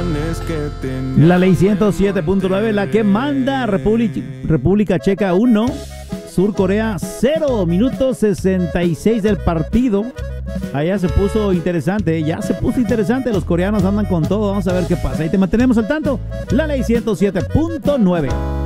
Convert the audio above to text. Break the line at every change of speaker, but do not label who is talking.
La ley 107.9, la que manda. República Checa 1, Sur Corea 0, minuto 66 del partido. Allá se puso interesante, ya se puso interesante. Los coreanos andan con todo, vamos a ver qué pasa. Ahí te mantenemos al tanto. La ley 107.9.